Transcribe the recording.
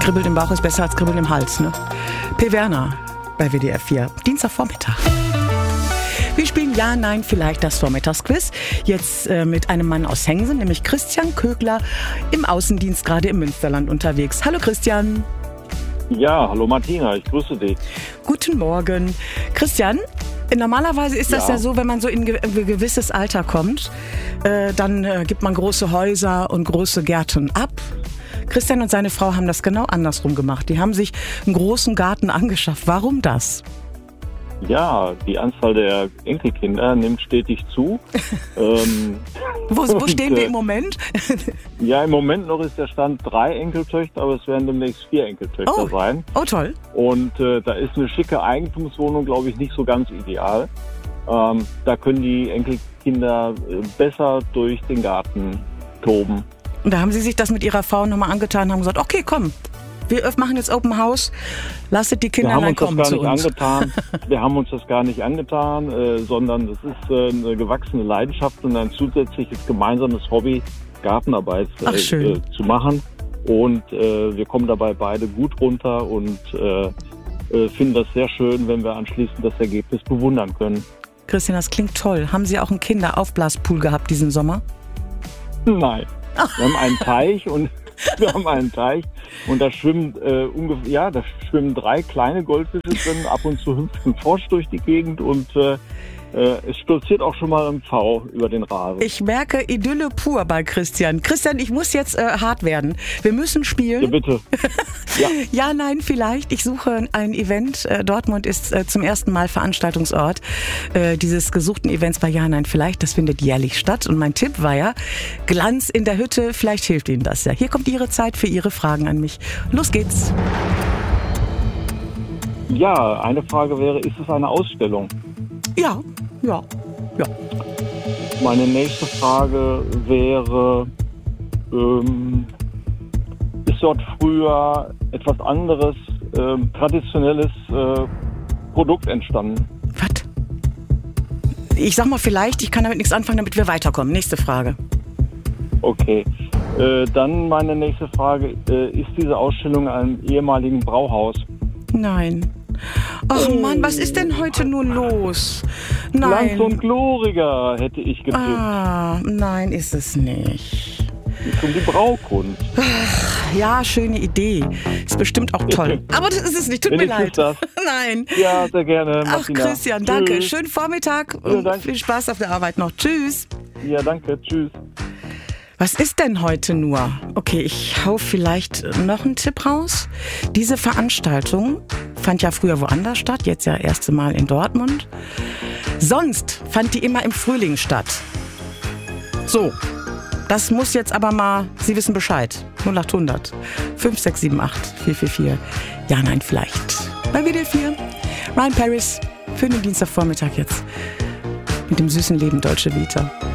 Kribbeln im Bauch ist besser als Kribbeln im Hals, ne? P. Werner bei WDR 4, Dienstagvormittag. Wir spielen Ja, Nein, vielleicht das Vormittagsquiz. Jetzt mit einem Mann aus Hengsen, nämlich Christian Kögler, im Außendienst, gerade im Münsterland unterwegs. Hallo Christian. Ja, hallo Martina, ich grüße dich. Guten Morgen. Christian, normalerweise ist das ja so, wenn man so in ein gewisses Alter kommt, dann gibt man große Häuser und große Gärten ab. Christian und seine Frau haben das genau andersrum gemacht. Die haben sich einen großen Garten angeschafft. Warum das? Ja, die Anzahl der Enkelkinder nimmt stetig zu. Wo stehen wir im Moment? Ja, im Moment noch ist der Stand 3 Enkeltöchter, aber es werden demnächst 4 Enkeltöchter sein. Oh, toll. Und da ist eine schicke Eigentumswohnung, glaube ich, nicht so ganz ideal. Da können die Enkelkinder besser durch den Garten toben. Und da haben Sie sich das mit Ihrer Frau nochmal angetan und haben gesagt, okay, komm, wir machen jetzt Open House, lasst die Kinder allein kommen zu uns. Wir haben uns das gar nicht angetan, sondern es ist eine gewachsene Leidenschaft und ein zusätzliches gemeinsames Hobby, Gartenarbeit zu machen. Und wir kommen dabei beide gut runter und finden das sehr schön, wenn wir anschließend das Ergebnis bewundern können. Christian, das klingt toll. Haben Sie auch einen Kinderaufblaspool gehabt diesen Sommer? Nein. Wir haben einen Teich und da schwimmen da schwimmen 3 kleine Goldfische drin, ab und zu hüpft ein Frosch durch die Gegend und es stolziert auch schon mal ein Pfau über den Rasen. Ich merke Idylle pur bei Christian. Christian, ich muss jetzt hart werden. Wir müssen spielen. Ja, bitte. Ja. Ja, nein, vielleicht. Ich suche ein Event. Dortmund ist zum ersten Mal Veranstaltungsort dieses gesuchten Events bei Ja, nein, vielleicht. Das findet jährlich statt. Und mein Tipp war ja, Glanz in der Hütte. Vielleicht hilft Ihnen das ja. Hier kommt Ihre Zeit für Ihre Fragen an mich. Los geht's. Ja, eine Frage wäre, ist es eine Ausstellung? Ja. Meine nächste Frage wäre, ist dort früher etwas anderes, traditionelles Produkt entstanden? Was? Ich sag mal vielleicht, ich kann damit nichts anfangen, damit wir weiterkommen. Nächste Frage. Okay. Dann meine nächste Frage, ist diese Ausstellung in einem ehemaligen Brauhaus? Nein. Ach Mann, was ist denn heute nun los? Nein. Glanz und Gloriger, hätte ich getippt. Nein, ist es nicht. Es um die Braukunst. Ach, ja, schöne Idee. Ist bestimmt auch toll. Aber das ist es nicht, tut mir leid. Das. Nein. Ja, sehr gerne, Martina. Ach, Christian, danke. Schönen Vormittag und viel Spaß auf der Arbeit noch. Tschüss. Ja, danke. Tschüss. Was ist denn heute nur? Okay, ich hau vielleicht noch einen Tipp raus. Diese Veranstaltung fand ja früher woanders statt, jetzt ja erste Mal in Dortmund. Sonst fand die immer im Frühling statt. So, das muss jetzt aber mal, Sie wissen Bescheid. 0800 5678 444. Ja, nein, vielleicht. Bei WDR 4. Ryan Paris für den Dienstagvormittag jetzt. Mit dem süßen Leben Deutsche Vita.